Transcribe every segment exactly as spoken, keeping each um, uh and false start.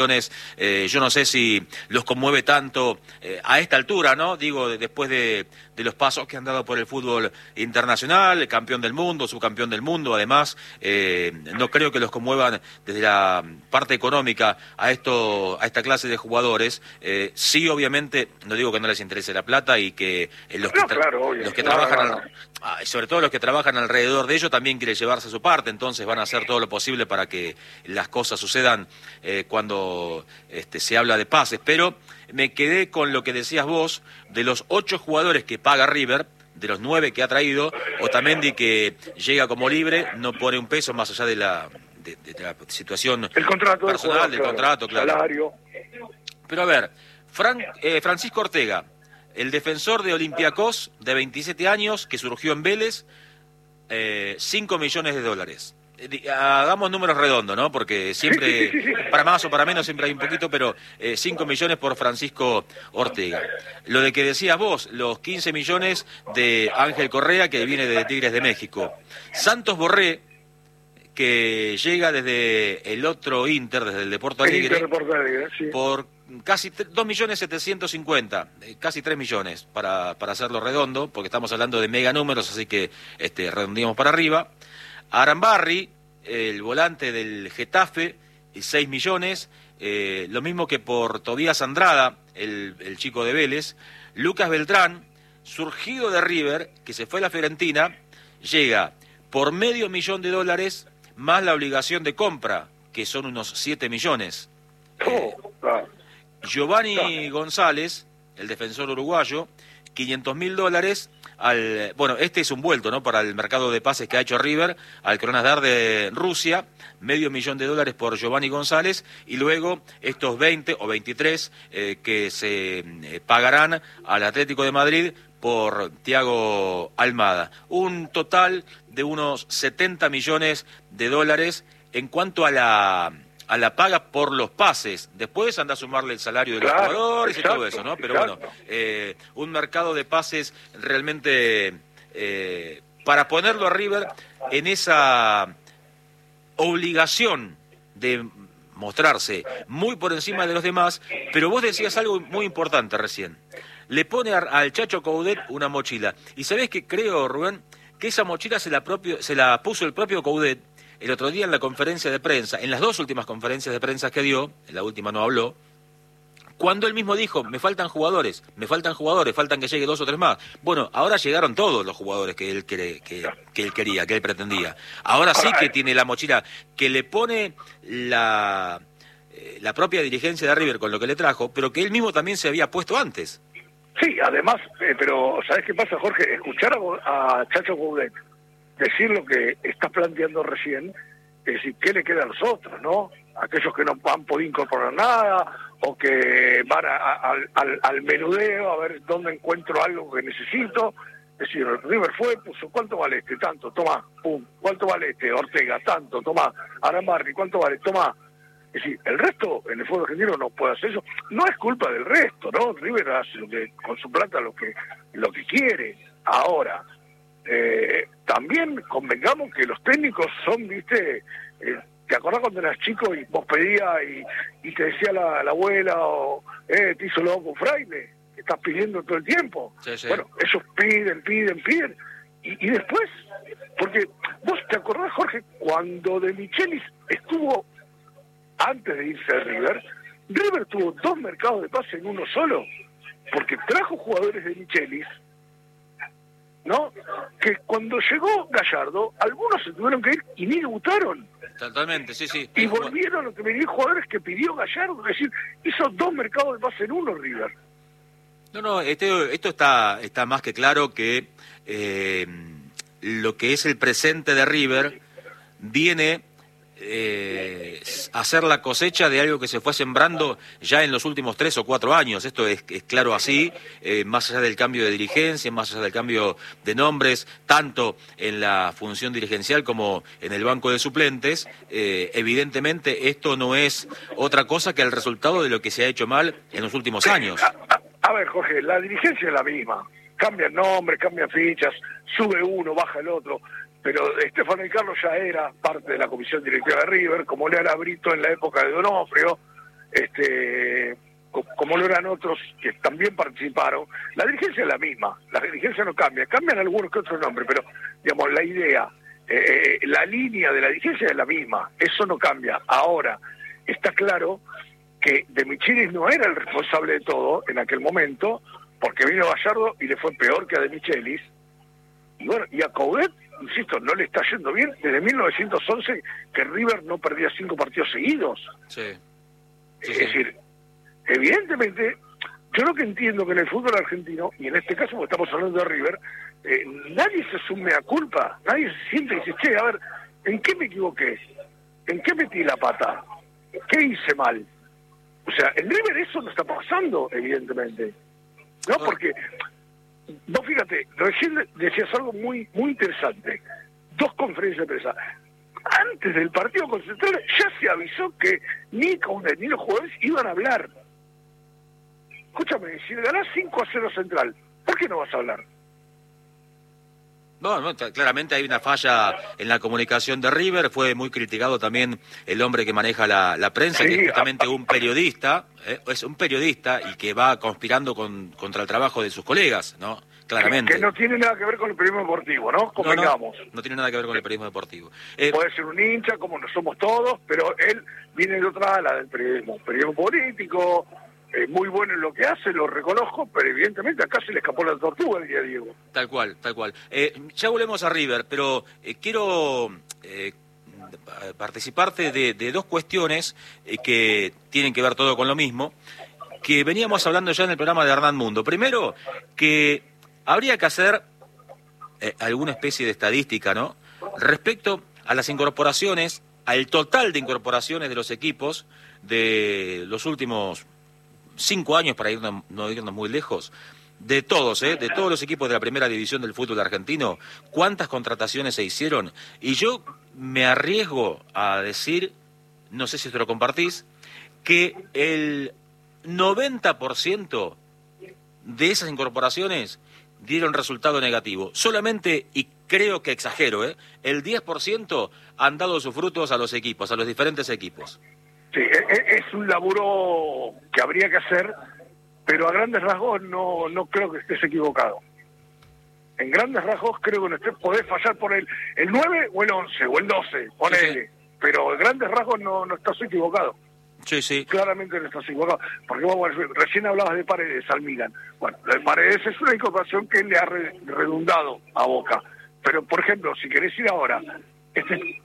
Eh, yo no sé si los conmueve tanto eh, a esta altura, ¿no? Digo, de, después de, de los pasos que han dado por el fútbol internacional, campeón del mundo, subcampeón del mundo, además, eh, no creo que los conmuevan desde la parte económica a esto, a esta clase de jugadores. Eh, sí, obviamente, no digo que no les interese la plata y que eh, los, no, que claro, obvio. los que no, trabajan, no, no. Al, sobre todo los que trabajan alrededor de ellos, también quieren llevarse su parte, entonces van a hacer todo lo posible para que las cosas sucedan eh, cuando Este, se habla de pases, pero me quedé con lo que decías vos, de los ocho jugadores que paga River, de los nueve que ha traído, Otamendi, que llega como libre, no pone un peso más allá de la, de, de la situación el contrato personal, del, del jugador, contrato, claro. Salario. Pero a ver, Fran, eh, Francisco Ortega, el defensor de Olympiacos, de veintisiete años, que surgió en Vélez, eh, cinco millones de dólares. Hagamos números redondos, ¿no? Porque siempre, sí, sí, sí, sí. para más o para menos, siempre hay un poquito, pero eh, cinco millones por Francisco Ortega. Lo de que decías vos, los quince millones de Ángel Correa, que viene de Tigres de México. Santos Borré, que llega desde el otro Inter, desde el de Porto Alegre, Inter de Porto Alegre, sí. por casi dos millones setecientos cincuenta, casi tres millones, para, para hacerlo redondo, porque estamos hablando de mega números, así que este, redondeamos para arriba. Arambarri, el volante del Getafe, seis millones, eh, lo mismo que por Tobías Andrada, el, el chico de Vélez. Lucas Beltrán, surgido de River, que se fue a la Fiorentina, llega por medio millón de dólares, más la obligación de compra, que son unos siete millones. Eh, Giovanni González, el defensor uruguayo, quinientos mil dólares. Al, bueno, este es un vuelto, ¿no? Para el mercado de pases que ha hecho River al Krasnodar de Rusia, medio millón de dólares por Giovanni González, y luego estos veinte o veintitrés eh, que se eh, pagarán al Atlético de Madrid por Thiago Almada. Un total de unos setenta millones de dólares en cuanto a la a la paga por los pases. Después anda a sumarle el salario de los claro, jugadores exacto, y todo eso, ¿no? Pero exacto. bueno, eh, un mercado de pases realmente eh, para ponerlo a River en esa obligación de mostrarse muy por encima de los demás, pero vos decías algo muy importante recién. Le pone a, al Chacho Coudet una mochila. Y sabés que creo, Rubén, que esa mochila se la, propio, se la puso el propio Coudet el otro día en la conferencia de prensa, en las dos últimas conferencias de prensa que dio, en la última no habló, cuando él mismo dijo, me faltan jugadores, me faltan jugadores, faltan que llegue dos o tres más. Bueno, ahora llegaron todos los jugadores que él, que, que, que él quería, que él pretendía. Ahora sí que tiene la mochila que le pone la, eh, la propia dirigencia de River con lo que le trajo, pero que él mismo también se había puesto antes. Sí, además, eh, pero ¿sabés qué pasa, Jorge? Escuchar a, a Chacho Coudet decir lo que estás planteando recién, es decir, ¿qué le queda a los otros, no? Aquellos que no han podido incorporar nada, o que van a, a, al, al menudeo a ver dónde encuentro algo que necesito. Es decir, el River fue, puso, ¿cuánto vale este? Tanto, tomá, pum. ¿Cuánto vale este? Ortega, tanto, tomá. Arambarri, ¿cuánto vale? Tomá. Es decir, el resto en el fútbol argentino no puede hacer eso. No es culpa del resto, ¿no? River hace lo que, con su plata lo que, lo que quiere. Ahora, Eh, también convengamos que los técnicos son, viste, eh, ¿te acordás cuando eras chico y vos pedías y, y te decía la, la abuela o eh, te hizo loco un fraile? Que estás pidiendo todo el tiempo. Sí, sí. Bueno, ellos piden, piden, piden. Y, y después, porque vos te acordás, Jorge, cuando De Michelis estuvo antes de irse a River, River tuvo dos mercados de pase en uno solo, porque trajo jugadores de Michelis, ¿no? Que cuando llegó Gallardo, algunos se tuvieron que ir y ni debutaron. Totalmente, sí, sí. Y volvieron a que venir jugadores que pidió Gallardo, es decir, hizo dos mercados de pase en uno River. No, no, este, esto está, está más que claro que eh, lo que es el presente de River viene eh, a ser la cosecha de algo que se fue sembrando ya en los últimos tres o cuatro años. Esto es, es claro así, eh, más allá del cambio de dirigencia, más allá del cambio de nombres, tanto en la función dirigencial como en el banco de suplentes. Eh, evidentemente esto no es otra cosa que el resultado de lo que se ha hecho mal en los últimos años. A, a, a ver, Jorge, la dirigencia es la misma. Cambian nombres, cambian fichas, sube uno, baja el otro. Pero Estefano Di Carlo ya era parte de la comisión directiva de River, como le era Brito en la época de Donofrio. este, co- como lo eran otros que también participaron. La dirigencia es la misma, la dirigencia no cambia, cambian algunos que otros nombres, pero digamos la idea, eh, la línea de la dirigencia es la misma, eso no cambia. Ahora, está claro que De Michelis no era el responsable de todo en aquel momento, porque vino Gallardo y le fue peor que a De Michelis. Y bueno, y a Coudet, insisto, no le está yendo bien desde mil novecientos once que River no perdía cinco partidos seguidos. Sí. Sí, es sí. decir, evidentemente, yo lo que entiendo que en el fútbol argentino, y en este caso, como estamos hablando de River, eh, nadie se asume a culpa, nadie se siente y dice, che, a ver, ¿en qué me equivoqué? ¿En qué metí la pata? ¿Qué hice mal? O sea, en River eso no está pasando, evidentemente. ¿No? Porque, vos fíjate, recién decías algo muy muy interesante. Dos conferencias de prensa. Antes del partido con Central ya se avisó que ni Coudet ni los jugadores iban a hablar. Escúchame, si le ganás cinco a cero Central, ¿por qué no vas a hablar? No, no, t- claramente hay una falla en la comunicación de River, fue muy criticado también el hombre que maneja la, la prensa, Sí, que es justamente a- un periodista, eh, es un periodista y que va conspirando con, contra el trabajo de sus colegas, ¿no? Claramente. Que, que no tiene nada que ver con el periodismo deportivo, ¿no? No, no, Convengamos. no tiene nada que ver con el periodismo deportivo. Eh, Puede ser un hincha, como no somos todos, pero él viene de otra ala del periodismo. Periodismo político, eh, muy bueno en lo que hace, lo reconozco, pero evidentemente acá se le escapó la tortuga el día Diego. Tal cual, tal cual. Eh, ya volvemos a River, pero eh, quiero eh, participarte de, de dos cuestiones eh, que tienen que ver todo con lo mismo, que veníamos hablando ya en el programa de Hernán Mundo. Primero, que habría que hacer eh, alguna especie de estadística, ¿no? Respecto a las incorporaciones, al total de incorporaciones de los equipos de los últimos cinco años, para irnos, no irnos muy lejos, de todos, ¿eh? de todos los equipos de la primera división del fútbol argentino, cuántas contrataciones se hicieron. Y yo me arriesgo a decir, no sé si te lo compartís, que el noventa por ciento de esas incorporaciones dieron resultado negativo. Solamente, y creo que exagero, ¿eh? el diez por ciento han dado sus frutos a los equipos, a los diferentes equipos. Sí, es, es un laburo que habría que hacer, pero a grandes rasgos no no creo que estés equivocado. En grandes rasgos creo que no estés, podés fallar por el, el nueve o el once o el doce, ponele, Sí, sí. pero en grandes rasgos no, no estás equivocado. Sí, sí. Claramente no estás equivocado, porque vos bueno, recién hablabas de Paredes al Milan. Bueno, lo de Paredes es una incorporación que le ha re- redundado a Boca. Pero, por ejemplo, si querés ir ahora, este,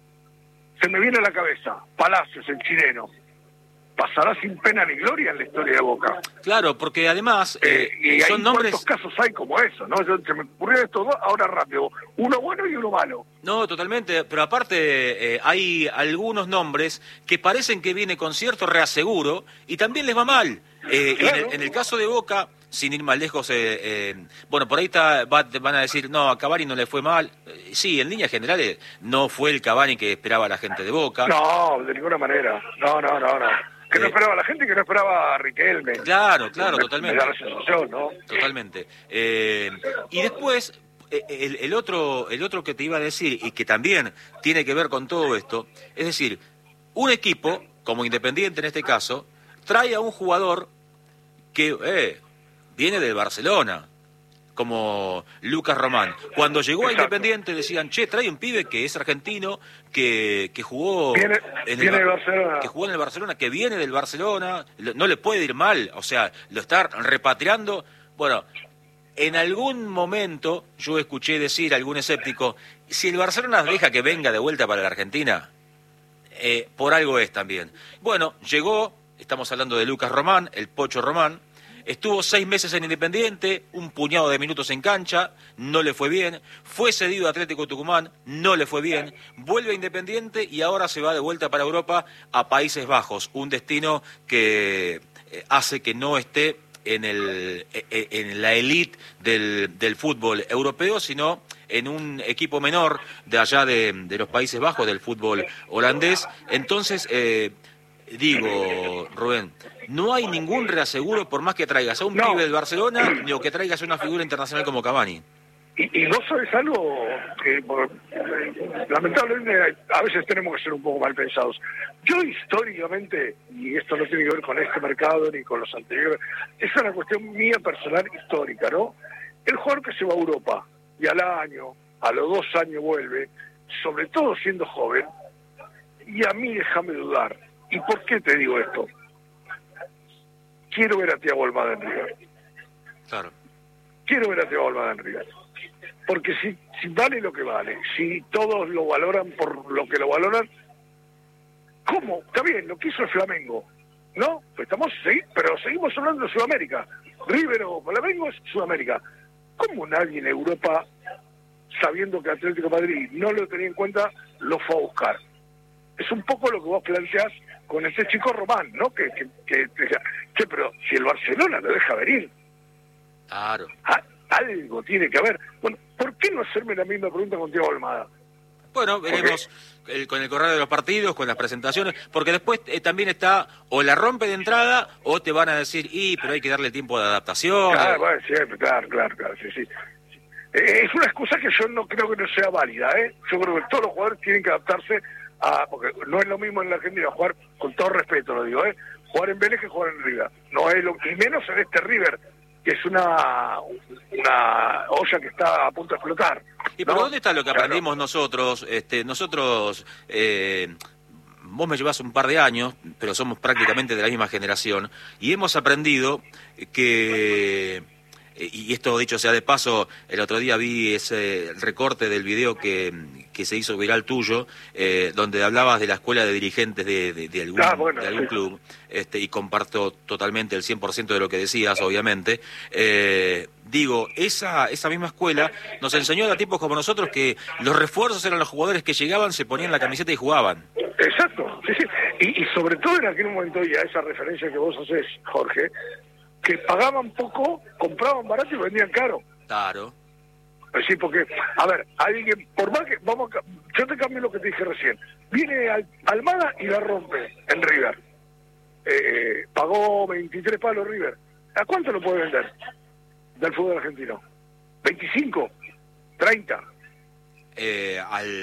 se me viene a la cabeza, Palacios, el chileno, pasará sin pena ni gloria en la historia de Boca. Claro, porque además eh, Eh, y son hay nombres... cuántos casos hay como eso, ¿no? Yo, se me ocurrió esto dos, ahora rápido, uno bueno y uno malo. No, totalmente, pero aparte eh, hay algunos nombres que parecen que viene con cierto reaseguro y también les va mal. Eh, y en, el, en el caso de Boca, sin ir más lejos, eh, eh, bueno, por ahí está, va, van a decir, no, a Cavani no le fue mal. Eh, sí, en líneas generales no fue el Cavani que esperaba la gente de Boca. No, de ninguna manera, no, no, no, no. Que no Eh, esperaba la gente, que no esperaba a Riquelme. Claro, claro, Me- totalmente. Me da la sensación, ¿no? Totalmente. Eh, y después, eh, el, el otro el otro que te iba a decir, y que también tiene que ver con todo esto, es decir, un equipo, como Independiente en este caso, trae a un jugador que eh, viene del Barcelona, como Lucas Román. Cuando llegó a Exacto. Independiente decían, che, trae un pibe que es argentino, que, que jugó Viene- en viene el, del Barcelona. que jugó en el Barcelona, que viene del Barcelona, lo- no le puede ir mal, o sea, lo está repatriando. Bueno, en algún momento yo escuché decir a algún escéptico, si el Barcelona deja que venga de vuelta para la Argentina, eh, por algo es también. Bueno, llegó, estamos hablando de Lucas Román, el Pocho Román, estuvo seis meses en Independiente, un puñado de minutos en cancha, no le fue bien, fue cedido a Atlético Tucumán, no le fue bien, vuelve a Independiente y ahora se va de vuelta para Europa a Países Bajos, un destino que eh, hace que no esté en, el, eh, en la élite del, del fútbol europeo, sino en un equipo menor de allá de, de los Países Bajos, del fútbol holandés. Entonces, eh, digo, Rubén, no hay ningún reaseguro por más que traigas a un No. pibe del Barcelona ni o que traigas a una figura internacional como Cavani. Y, y vos sabés algo que por, lamentablemente a veces tenemos que ser un poco mal pensados. Yo históricamente, y esto no tiene que ver con este mercado ni con los anteriores, es una cuestión mía personal histórica, ¿no? El jugador que se va a Europa y al año, a los dos años vuelve, sobre todo siendo joven, y a mí déjame dudar. ¿Y por qué te digo esto? Quiero ver a Thiago Almada en River. Claro. Quiero ver a Thiago Almada en River. Porque si, si vale lo que vale, si todos lo valoran por lo que lo valoran, ¿cómo? Está bien, lo que hizo el Flamengo, ¿no? Pues estamos, sí, pero seguimos hablando de Sudamérica. River o Flamengo es Sudamérica. ¿Cómo nadie en Europa, sabiendo que Atlético de Madrid no lo tenía en cuenta, lo fue a buscar? Es un poco lo que vos planteás con ese chico Román, ¿no? Que, que, que, que, que pero si el Barcelona lo deja venir. Claro. Ah, algo tiene que haber. Bueno, ¿por qué no hacerme la misma pregunta con Thiago Almada? Bueno, veremos el, con el correr de los partidos, con las presentaciones, porque después eh, también está, o la rompe de entrada, o te van a decir, y pero hay que darle tiempo de adaptación. Claro, bueno, siempre, claro, claro, claro, sí, sí. Eh, es una excusa que yo no creo que no sea válida, ¿eh? Yo creo que todos los jugadores tienen que adaptarse a, porque no es lo mismo en la Argentina jugar, con todo respeto lo digo, ¿eh? Jugar en Vélez que jugar en River. No es lo, y menos en este River, que es una una olla que está a punto de explotar. ¿Y pero ¿no? dónde está lo que aprendimos Claro. nosotros? Este, nosotros, eh, vos me llevás un par de años, pero somos prácticamente de la misma generación, y hemos aprendido que, y esto dicho sea de paso, el otro día vi ese recorte del video que, que se hizo viral tuyo, eh, donde hablabas de la escuela de dirigentes de, de, de algún, Ah, bueno, de algún sí. club, este, y comparto totalmente el cien por ciento de lo que decías, obviamente. Eh, digo, esa esa misma escuela nos enseñó a tipos como nosotros que los refuerzos eran los jugadores que llegaban, se ponían la camiseta y jugaban. Exacto, sí, sí. Y, y sobre todo en aquel momento, y a esa referencia que vos haces, Jorge, que pagaban poco, compraban barato y vendían caro. Claro. Sí, porque, a ver, alguien, por más que, vamos a, yo te cambio lo que te dije recién, viene Al, Almada y la rompe en River, eh, pagó veintitrés palos River, ¿a cuánto lo puede vender del fútbol argentino? ¿veinticinco? ¿treinta? Eh,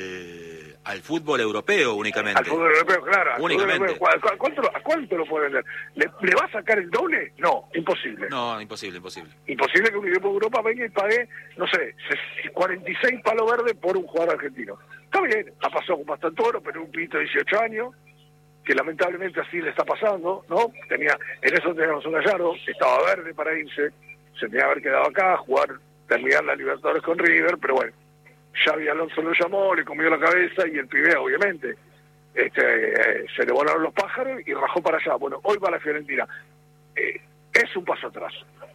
al, al fútbol europeo únicamente. Al fútbol europeo, claro. Al Únicamente. Fútbol europeo. ¿A, cuánto, ¿A cuánto lo puede vender? ¿Le, ¿Le va a sacar el doble? No, imposible. No, imposible, imposible. Imposible que un equipo de Europa venga y pague, no sé, cuarenta y seis palos verdes por un jugador argentino. Está bien, ha pasado con Bastantoro, pero un pito de dieciocho años, que lamentablemente así le está pasando, ¿no? Tenía, en eso teníamos un Gallardo, estaba verde para irse, se tenía que haber quedado acá, jugar, terminar la Libertadores con River, pero bueno, Xavi Alonso lo llamó, le comió la cabeza y el pibe, obviamente, este, eh, se le volaron los pájaros y rajó para allá. Bueno, hoy va a la Fiorentina. Eh, es un paso atrás.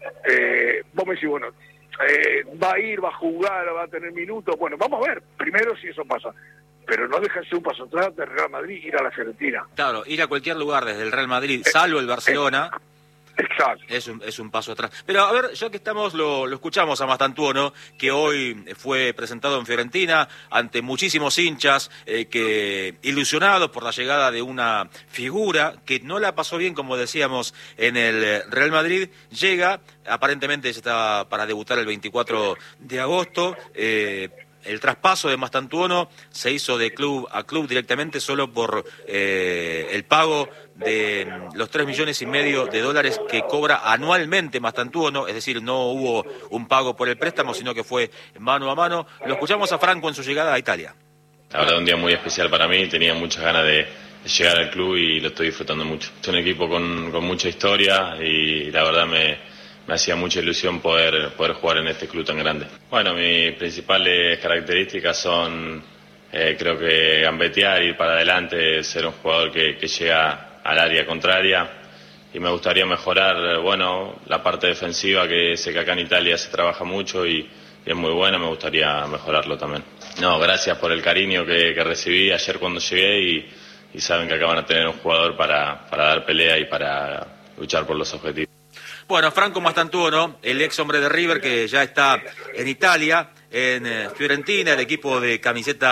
Eh, vos me decís, bueno, eh, va a ir, va a jugar, va a tener minutos. Bueno, vamos a ver, primero si eso pasa. Pero no deja de ser un paso atrás del Real Madrid ir a la Fiorentina. Claro, ir a cualquier lugar desde el Real Madrid, salvo el Barcelona... Eh, Exacto. Es un, es un paso atrás. Pero a ver, ya que estamos, lo, lo escuchamos a Mastantuono, que hoy fue presentado en Fiorentina ante muchísimos hinchas, eh, que ilusionados por la llegada de una figura que no la pasó bien, como decíamos, en el Real Madrid, llega, aparentemente se está para debutar el veinticuatro de agosto, eh, el traspaso de Mastantuono se hizo de club a club directamente solo por eh, el pago de los tres millones y medio de dólares que cobra anualmente Mastantuono, es decir, no hubo un pago por el préstamo, sino que fue mano a mano. Lo escuchamos a Franco en su llegada a Italia. La verdad, un día muy especial para mí, tenía muchas ganas de, de llegar al club y lo estoy disfrutando mucho. Es un equipo con, con mucha historia y la verdad me... me hacía mucha ilusión poder poder jugar en este club tan grande. Bueno, mis principales características son, eh, creo que gambetear, ir para adelante, ser un jugador que, que llega al área contraria, y me gustaría mejorar, bueno, la parte defensiva, que sé que acá en Italia se trabaja mucho y, y es muy buena, me gustaría mejorarlo también. No, gracias por el cariño que, que recibí ayer cuando llegué y, y saben que acá van a tener un jugador para, para dar pelea y para luchar por los objetivos. Bueno, Franco Mastantuono, el ex hombre de River que ya está en Italia, en eh, Fiorentina, el equipo de camiseta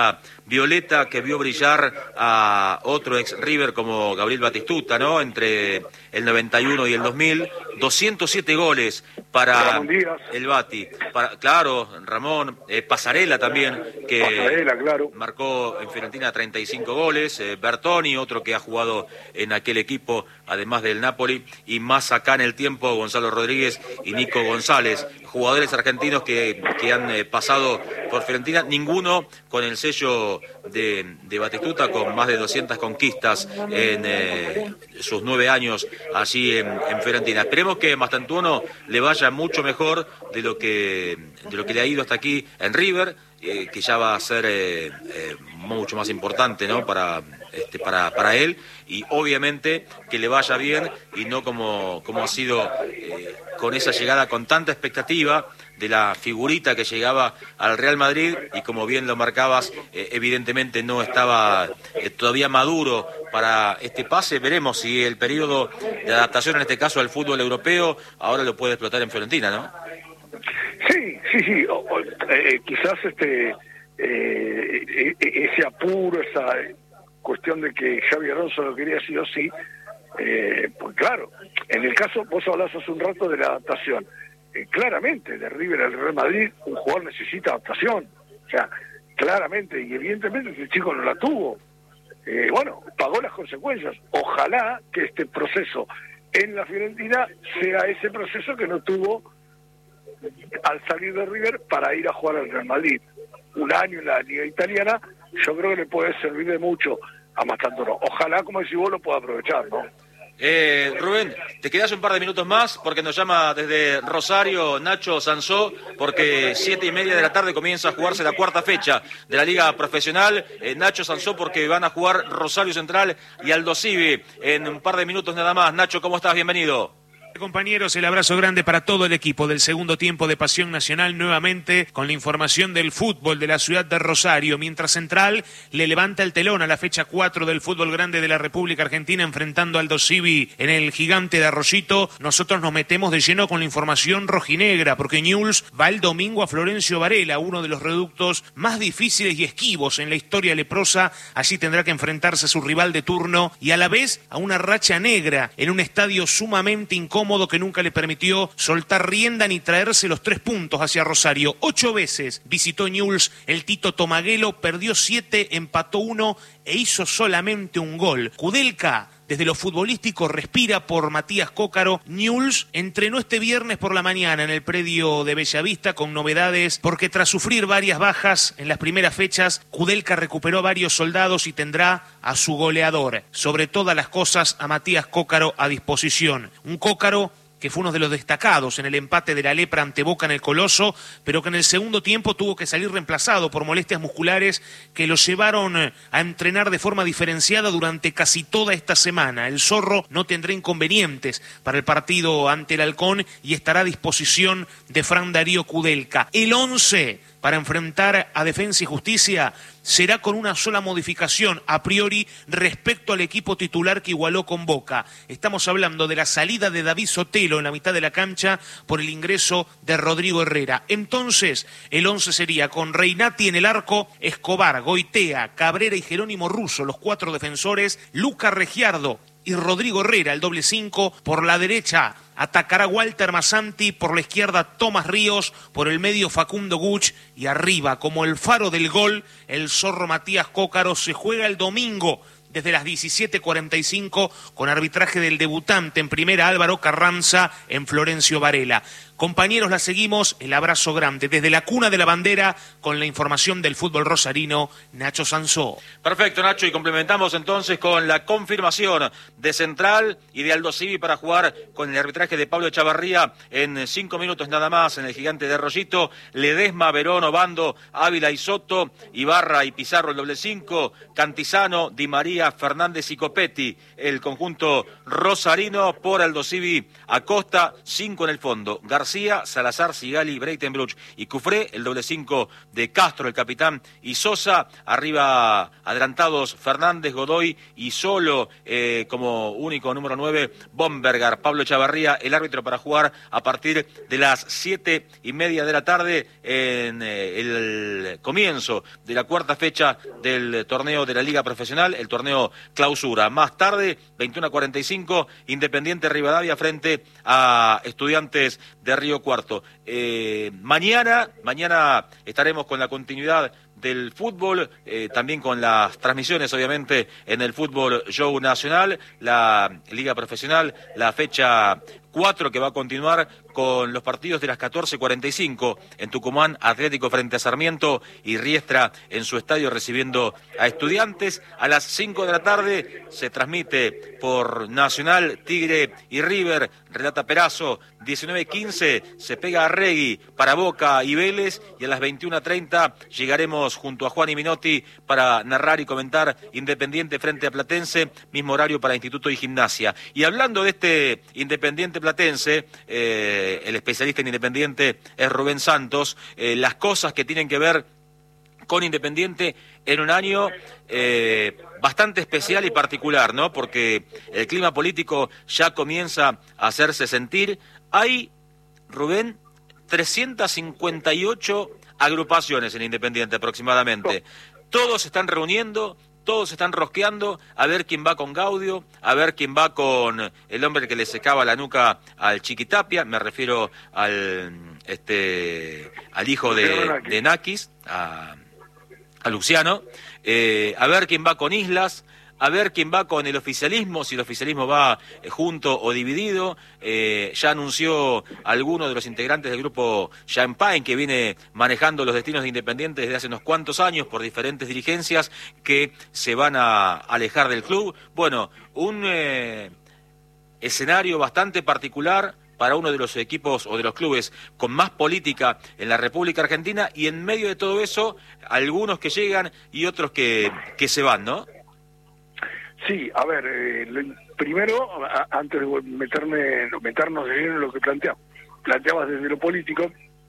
violeta que vio brillar a otro ex River como Gabriel Batistuta, ¿no? Entre el noventa y uno y el dos mil, doscientos siete goles para el Bati. Para, claro, Ramón, eh, Pasarela también, que Pasarela, claro. marcó en Fiorentina treinta y cinco goles, eh, Bertoni, otro que ha jugado en aquel equipo, además del Napoli, y más acá en el tiempo, Gonzalo Rodríguez y Nico González, jugadores argentinos que, que han eh, pasado por Fiorentina, ninguno con el sello de, de Batistuta, con más de doscientas conquistas en eh, sus nueve años allí en, en Fiorentina. Esperemos que Mastantuono le vaya mucho mejor de lo que, de lo que le ha ido hasta aquí en River, eh, que ya va a ser eh, eh, mucho más importante, ¿no? para, este, para, para él, y obviamente que le vaya bien y no como, como ha sido eh, con esa llegada con tanta expectativa de la figurita que llegaba al Real Madrid, y como bien lo marcabas, eh, evidentemente no estaba eh, todavía maduro para este pase. Veremos si el periodo de adaptación, en este caso al fútbol europeo, ahora lo puede explotar en Fiorentina, ¿no? Sí, sí, sí, o, o, eh, quizás este eh, ese apuro, esa cuestión de que Xabi Alonso lo quería sí o sí, eh, pues claro, en el caso, vos hablás hace un rato de la adaptación, eh, claramente de River al Real Madrid un jugador necesita adaptación, o sea, claramente, y evidentemente ese chico no la tuvo, eh, bueno, pagó las consecuencias. Ojalá que este proceso en la Fiorentina sea ese proceso que no tuvo al salir de River para ir a jugar al Real Madrid. Un año en la liga italiana, yo creo que le puede servir de mucho a Mastantuono. Ojalá, como decís vos, lo pueda aprovechar, ¿no? Eh, Rubén, te quedás un par de minutos más porque nos llama desde Rosario Nacho Sansó, porque siete y media de la tarde comienza a jugarse la cuarta fecha de la Liga Profesional. Eh, Nacho Sansó, porque van a jugar Rosario Central y Aldo Civi en un par de minutos nada más. Nacho, ¿cómo estás? Bienvenido. Compañeros, el abrazo grande para todo el equipo del segundo tiempo de Pasión Nacional, nuevamente con la información del fútbol de la ciudad de Rosario, mientras Central le levanta el telón a la fecha cuatro del fútbol grande de la República Argentina, enfrentando al Aldo Civi en el Gigante de Arroyito. Nosotros nos metemos de lleno con la información rojinegra, porque Newell's va el domingo a Florencio Varela, uno de los reductos más difíciles y esquivos en la historia leprosa. Allí tendrá que enfrentarse a su rival de turno y a la vez a una racha negra en un estadio sumamente incómodo que nunca le permitió soltar rienda ni traerse los tres puntos hacia Rosario. Ocho veces visitó Newell's el Tito Tomaguelo, perdió siete, empató uno e hizo solamente un gol. Kudelka, desde lo futbolístico, respira por Matías Cócaro. Newell's entrenó este viernes por la mañana en el predio de Bellavista con novedades, porque tras sufrir varias bajas en las primeras fechas, Kudelka recuperó varios soldados y tendrá a su goleador, sobre todas las cosas, a Matías Cócaro a disposición. Un Cócaro que fue uno de los destacados en el empate de la Lepra ante Boca en el Coloso, pero que en el segundo tiempo tuvo que salir reemplazado por molestias musculares que lo llevaron a entrenar de forma diferenciada durante casi toda esta semana. El Zorro no tendrá inconvenientes para el partido ante el Halcón y estará a disposición de Fran Darío Kudelka. El once para enfrentar a Defensa y Justicia será con una sola modificación a priori respecto al equipo titular que igualó con Boca. Estamos hablando de la salida de David Sotelo en la mitad de la cancha por el ingreso de Rodrigo Herrera. Entonces, el once sería con Reinati en el arco, Escobar, Goitea, Cabrera y Jerónimo Russo, los cuatro defensores, Luca Regiardo y Rodrigo Herrera, el doble cinco. Por la derecha atacará Walter Massanti, por la izquierda Tomás Ríos, por el medio Facundo Guch, y arriba, como el faro del gol, el Zorro Matías Cócaro. Se juega el domingo desde las diecisiete cuarenta y cinco con arbitraje del debutante en primera, Álvaro Carranza, en Florencio Varela. Compañeros, la seguimos, el abrazo grande desde la cuna de la bandera con la información del fútbol rosarino, Nacho Sansó. Perfecto, Nacho, y complementamos entonces con la confirmación de Central y de Aldo Civi para jugar con el arbitraje de Pablo Echavarría en cinco minutos nada más en el Gigante de Arroyito. Ledesma, Verón, Obando, Ávila y Soto, Ibarra y Pizarro el doble cinco, Cantizano, Di María, Fernández y Copetti, el conjunto rosarino. Por Aldo Civi, Acosta, cinco en el fondo, García García, Salazar, Sigali, Breitenbruch y Cufré, el doble cinco de Castro, el capitán, y Sosa, arriba adelantados Fernández, Godoy y solo eh, como único número nueve, Bombergar, Pablo Chavarría, el árbitro para jugar a partir de las siete y media de la tarde en eh, el comienzo de la cuarta fecha del torneo de la Liga Profesional, el torneo Clausura. Más tarde, veintiuno a cuarenta y cinco, Independiente Rivadavia frente a Estudiantes de Río Cuarto. Eh, mañana, mañana estaremos con la continuidad del fútbol, eh, también con las transmisiones, obviamente, en el Fútbol Show Nacional, la Liga Profesional, la fecha cuatro que va a continuar con los partidos de las catorce cuarenta y cinco en Tucumán, Atlético frente a Sarmiento y Riestra en su estadio recibiendo a Estudiantes. A las cinco de la tarde se transmite por Nacional, Tigre y River, relata Perazo. diecinueve quince se pega a Regui para Boca y Vélez, y a las veintiuno treinta llegaremos junto a Juan y Minotti para narrar y comentar Independiente frente a Platense, mismo horario para Instituto y Gimnasia. Y hablando de este Independiente Platense, eh, el especialista en Independiente es Rubén Santos, eh, las cosas que tienen que ver con Independiente en un año eh, bastante especial y particular, ¿no? Porque el clima político ya comienza a hacerse sentir. Hay, Rubén, trescientas cincuenta y ocho agrupaciones en Independiente aproximadamente. Todos se están reuniendo, todos se están rosqueando a ver quién va con Gaudio, a ver quién va con el hombre que le secaba la nuca al Chiquitapia, me refiero al este al hijo de, de Nakis, a, a Luciano, eh, a ver quién va con Islas, a ver quién va con el oficialismo, si el oficialismo va eh, junto o dividido. Eh, ya anunció alguno de los integrantes del grupo Champagne, que viene manejando los destinos de Independiente desde hace unos cuantos años por diferentes dirigencias, que se van a alejar del club. Bueno, un eh, escenario bastante particular para uno de los equipos o de los clubes con más política en la República Argentina, y en medio de todo eso, algunos que llegan y otros que, que se van, ¿no? Sí, a ver, eh, lo, primero, a, antes de meterme, meternos en lo que plantea, planteabas desde lo político,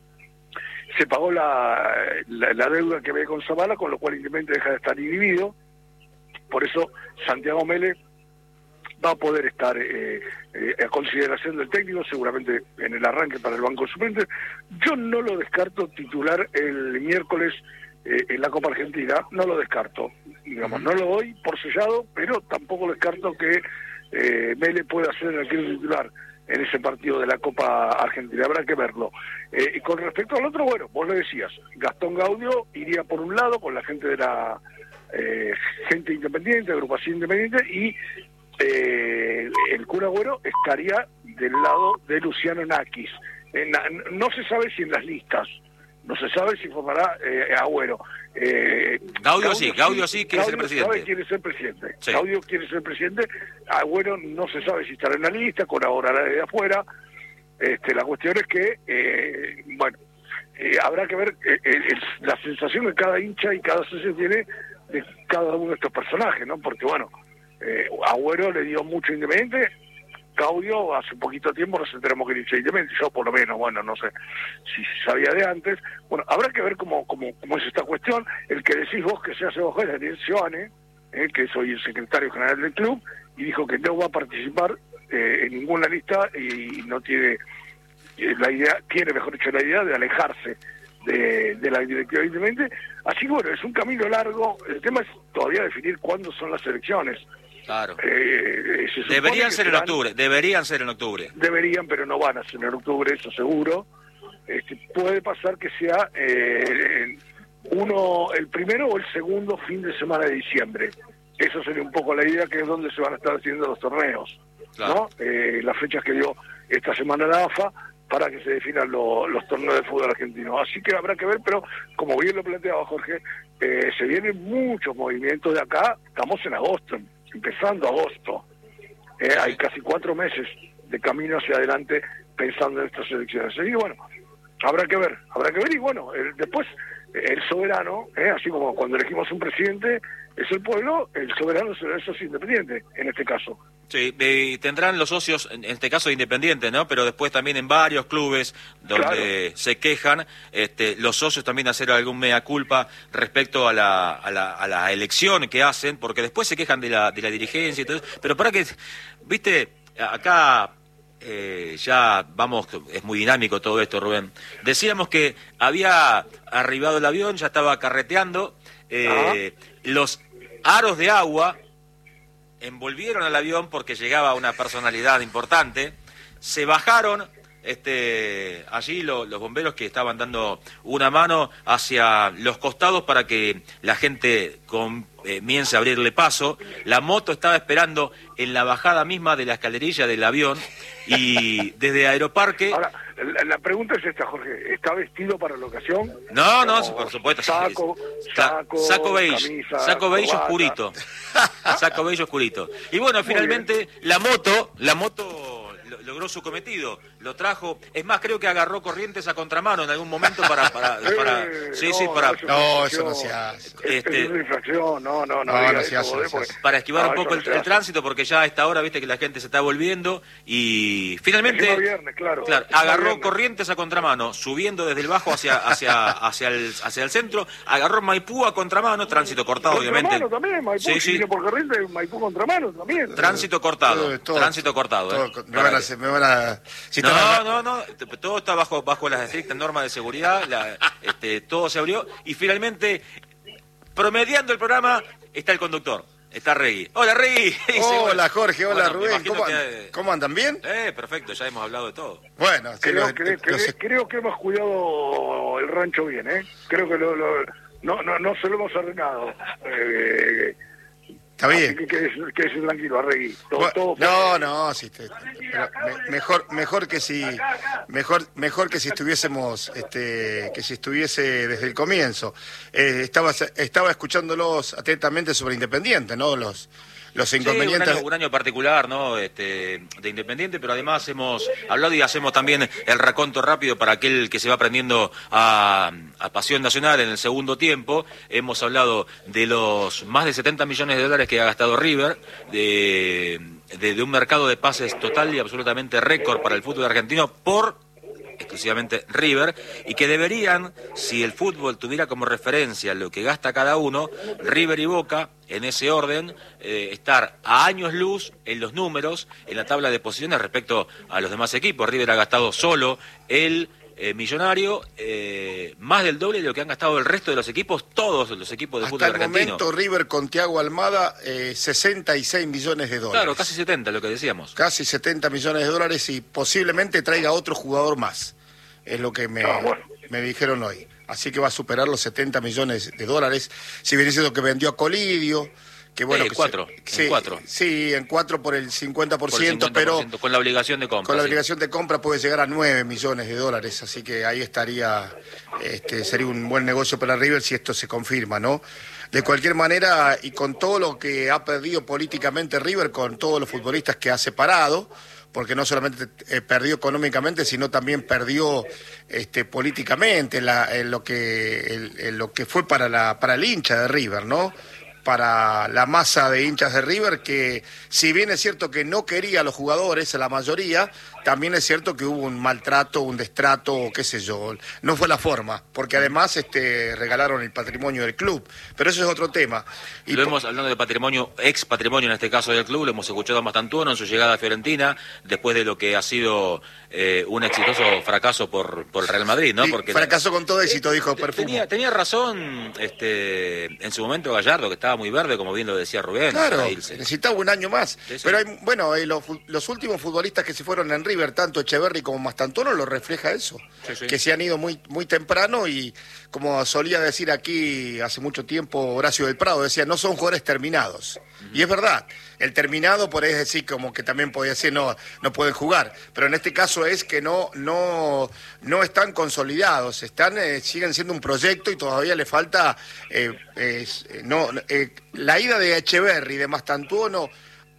se pagó la, la, la deuda que había con Zavala, con lo cual Independiente deja de estar inhibido. Por eso Santiago Mele va a poder estar eh, eh, a consideración del técnico, seguramente en el arranque para el banco suplente. Yo no lo descarto titular el miércoles eh, en la Copa Argentina, no lo descarto, digamos, no lo doy por sellado, pero tampoco descarto que eh, Mele pueda ser el arquero titular en ese partido de la Copa Argentina, habrá que verlo. Eh, y con respecto al otro, bueno, vos lo decías, Gastón Gaudio iría por un lado con la gente de la eh, gente independiente, agrupación independiente, y eh, el Kun Agüero estaría del lado de Luciano Nakis. Eh, na, no se sabe si en las listas, no se sabe si formará eh, Agüero. Eh, Gaudio, Gaudio sí, Gaudio sí quiere Gaudio ser presidente. Sabe, quiere ser presidente. Sí. Gaudio quiere ser presidente. Agüero no se sabe si estará en la lista, colaborará desde afuera. Este, la cuestión es que, eh, bueno, eh, habrá que ver eh, eh, la sensación que cada hincha y cada socio tiene de cada uno de estos personajes, ¿no? Porque, bueno, eh, Agüero le dio mucho Independiente. Gaudio, hace poquito tiempo nos enteramos que era Independiente, yo por lo menos, bueno, no sé si sabía de antes. Bueno, habrá que ver cómo, cómo, cómo es esta cuestión. El que decís vos que se hace bajar es Daniel Seoane, eh, que soy el secretario general del club, y dijo que no va a participar eh, en ninguna lista y no tiene eh, la idea, tiene mejor dicho la idea de alejarse de, de la directiva de Independiente. Así que bueno, es un camino largo. El tema es todavía definir cuándo son las elecciones. Claro. Eh, deberían ser en octubre, deberían ser en octubre. Deberían, pero no van a ser en octubre, eso seguro. Este, puede pasar que sea eh, uno, el primero o el segundo fin de semana de diciembre. Eso sería un poco la idea, que es donde se van a estar haciendo los torneos, claro. ¿No? Eh, las fechas que dio esta semana la A F A para que se definan lo, los torneos de fútbol argentino. Así que habrá que ver, pero como bien lo planteaba Jorge, eh, se vienen muchos movimientos de acá. Estamos en agosto, empezando agosto. Eh, hay casi cuatro meses de camino hacia adelante pensando en estas elecciones. Y bueno, habrá que ver, habrá que ver y bueno, el, después el soberano, ¿eh? así como cuando elegimos un presidente, es el pueblo, el soberano es el socio independiente, en este caso. Sí, eh, tendrán los socios, en este caso Independiente, ¿no? Pero después también en varios clubes donde claro. se quejan, este, los socios también hacer algún mea culpa respecto a la, a la, a la elección que hacen, porque después se quejan de la, de la dirigencia y todo eso. Pero para que, viste, acá eh, ya vamos, es muy dinámico todo esto, Rubén. Decíamos que había arribado el avión, ya estaba carreteando, eh, los aros de agua envolvieron al avión porque llegaba una personalidad importante, se bajaron este, allí lo, los bomberos que estaban dando una mano hacia los costados para que la gente comience a abrirle paso, la moto estaba esperando en la bajada misma de la escalerilla del avión y desde Aeroparque... Ahora, la, la pregunta es esta, Jorge, ¿está vestido para la ocasión? No, no, por supuesto. Saco, saco, saco beige, camisa, saco beige corbata. oscurito, saco beige oscurito. Y bueno, Muy finalmente bien. la moto, la moto lo- logró su cometido, lo trajo, es más, creo que agarró Corrientes a contramano en algún momento para... para, para Eh, sí, no, sí, para... es una No, eso infracción. no se hace. Es, Este- es una infracción, no, no, no, No, diga no eso, se hace, no Godé, se porque- hace. para esquivar no, un eso poco no el, se el hace. tránsito, porque ya a esta hora, viste que la gente se está volviendo y finalmente... Encima viernes, claro. Claro, Encima agarró viernes. Corrientes a contramano, subiendo desde el bajo hacia hacia hacia el, hacia el centro, agarró Maipú a contramano, tránsito cortado, obviamente. Contramano también, Maipú, Sí, si sí. viene por Corrientes, Maipú contramano también. Tránsito cortado, Eh, todo- tránsito cortado. todo- eh. me van a hacer- me van a... si No, están- no, no, t- todo está bajo bajo las estrictas normas de seguridad, la- este, todo se abrió y finalmente, promediando el programa, está el conductor, está Regui. Hola, Regui. Hola, Jorge, hola, Bueno, me Rubén, imagino ¿cómo, que- andan? ¿Cómo andan? ¿Bien? Eh, perfecto, ya hemos hablado de todo. Bueno, sí, Creo, los- creo, los- creo, creo que hemos cuidado el rancho bien, ¿eh? Creo que lo, lo- no, no, no se lo hemos arruinado. Eh, está así bien. que quédese, quédese tranquilo, Arregui. Todo, Bueno, todo no, no, sí, te- pero me- mejor, mejor que si, mejor, mejor que si estuviésemos, este, que si estuviese desde el comienzo. Eh, estaba, estaba escuchándolos atentamente sobre Independiente, ¿no? Los, los Sí, un inconvenientes. año, un año particular, ¿no? Este, de Independiente, pero además hemos hablado y hacemos también el raconto rápido para aquel que se va aprendiendo a, a Pasión Nacional en el segundo tiempo. Hemos hablado de los más de setenta millones de dólares que ha gastado River, de, de, de un mercado de pases total y absolutamente récord para el fútbol argentino por exclusivamente River, y que deberían, si el fútbol tuviera como referencia lo que gasta cada uno, River y Boca, en ese orden, eh, estar a años luz en los números, en la tabla de posiciones respecto a los demás equipos. River ha gastado solo el eh, millonario, eh, más del doble de lo que han gastado el resto de los equipos, todos los equipos de Hasta fútbol el argentino. momento River con Thiago Almada, eh, sesenta y seis millones de dólares. Claro, casi setenta, lo que decíamos. Casi setenta millones de dólares y posiblemente traiga otro jugador más. Es lo que me, Ah, bueno. me dijeron hoy. Así que va a superar los setenta millones de dólares. Si bien es cierto que vendió a Colidio, que bueno... Eh, que cuatro, se- en sí, cuatro. Sí, en cuatro por el cincuenta por Por el ciento, cincuenta por pero ciento, con la obligación de compra. con la sí. obligación de compra puede llegar a nueve millones de dólares. Así que ahí estaría, este, sería un buen negocio para River si esto se confirma, ¿no? De cualquier manera, y con todo lo que ha perdido políticamente River, con todos los futbolistas que ha separado, porque no solamente eh, perdió económicamente, sino también perdió este, políticamente la, en lo que el- en lo que fue para la para el hincha de River, ¿no? Para la masa de hinchas de River, que si bien es cierto que no quería a los jugadores, la mayoría, también es cierto que hubo un maltrato, un destrato, qué sé yo, no fue la forma, porque además este regalaron el patrimonio del club, pero eso es otro tema. Y Lo po- hemos, hablando de patrimonio, ex patrimonio en este caso del club, lo hemos escuchado a Mastantuono en su llegada a Fiorentina, después de lo que ha sido eh, un exitoso fracaso por, por el Real Madrid, ¿no? Sí, Porque fracasó con todo éxito, Eh, dijo te- Perfumo. Tenía, tenía razón este, en su momento Gallardo, que estaba muy verde, como bien lo decía Rubén. Claro, para irse. necesitaba un año más. Sí, sí. Pero hay, bueno, eh, los, fu- los últimos futbolistas que se fueron en River, tanto Echeverri como Mastantuono, lo refleja eso. Sí, sí. Que se han ido muy, muy temprano y, como solía decir aquí hace mucho tiempo Horacio del Prado, decía, no son jugadores terminados. Y es verdad, el terminado por ahí es decir, como que también podía decir, no, no pueden jugar. Pero en este caso es que no, no, no están consolidados, están, eh, siguen siendo un proyecto y todavía le falta... eh, es- eh, no, eh, la ida de Echeverri, de Mastantuono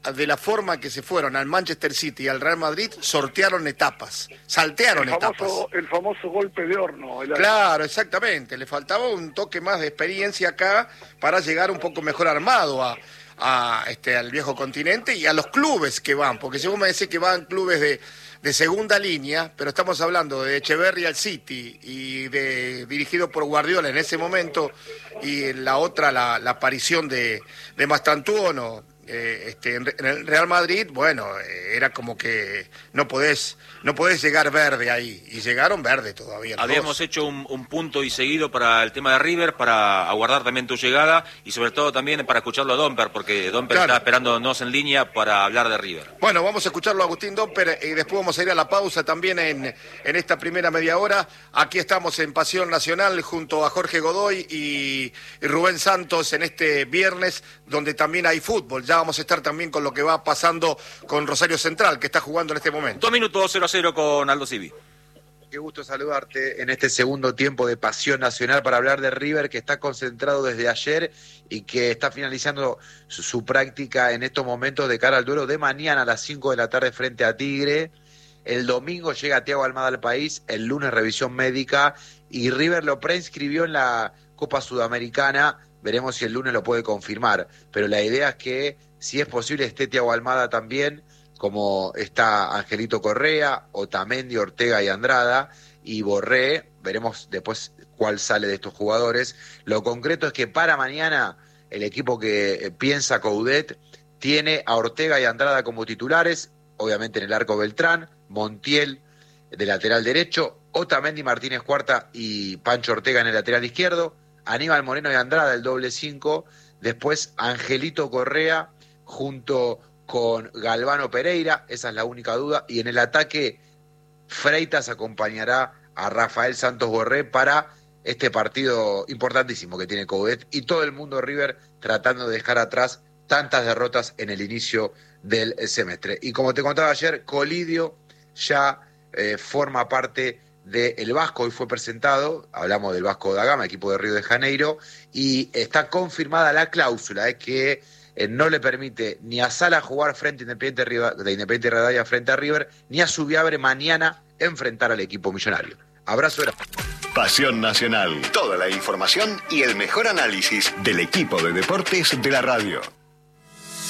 de la forma que se fueron al Manchester City y al Real Madrid, sortearon etapas, saltearon el famoso, etapas. El famoso golpe de horno. El... Claro, exactamente. Le faltaba un toque más de experiencia acá para llegar un poco mejor armado a, a este al viejo continente y a los clubes que van, porque según me decís que van clubes de, de segunda línea, pero estamos hablando de Echeverri al City y de dirigido por Guardiola en ese momento, y la otra la, la aparición de, de Mastantuono eh, este, en, en el Real Madrid. Bueno, eh, era como que no podés no podés llegar verde ahí, y llegaron verde todavía. Habíamos dos. hecho un, un punto y seguido para el tema de River, para aguardar también tu llegada y sobre todo también para escucharlo a Domper, porque Domper Claro. está esperándonos en línea para hablar de River. Bueno, vamos a escucharlo a Agustín Domper y después vamos a ir a la pausa también en, en esta primera media hora. Aquí estamos en Pasión Nacional junto a Jorge Godoy y, y Rubén Santos en este viernes, donde también hay fútbol. Ya vamos a estar también con lo que va pasando con Rosario Central, que está jugando en este momento. Dos minutos cero a cero con Aldo Civi. Qué gusto saludarte en este segundo tiempo de Pasión Nacional para hablar de River, que está concentrado desde ayer y que está finalizando su, su práctica en estos momentos de cara al duelo de mañana a las cinco de la tarde frente a Tigre. El domingo llega Thiago Almada al país, el lunes revisión médica y River lo preinscribió en la Copa Sudamericana. Veremos si el lunes lo puede confirmar, pero la idea es que, si es posible, esté Thiago Almada también, como está Angelito Correa, Otamendi, Ortega y Andrada, y Borré. Veremos después cuál sale de estos jugadores. Lo concreto es que para mañana el equipo que piensa Coudet tiene a Ortega y Andrada como titulares, obviamente en el arco Beltrán, Montiel de lateral derecho, Otamendi, Martínez Cuarta y Pancho Ortega en el lateral izquierdo, Aníbal Moreno y Andrada el doble cinco, después Angelito Correa junto con Galvano Pereira, esa es la única duda, y en el ataque Freitas acompañará a Rafael Santos Borré para este partido importantísimo que tiene Coudet y todo el mundo River tratando de dejar atrás tantas derrotas en el inicio del semestre. Y como te contaba ayer, Colidio ya eh, forma parte del Vasco, hoy fue presentado, hablamos del Vasco da Gama, equipo de Río de Janeiro, y está confirmada la cláusula eh, que eh, no le permite ni a Sala jugar frente a Independiente Riva, de Independiente Rivadavia frente a River, ni a Subiabre mañana enfrentar al equipo millonario. Abrazo grande. Pasión Nacional. Toda la información y el mejor análisis del equipo de deportes de la radio.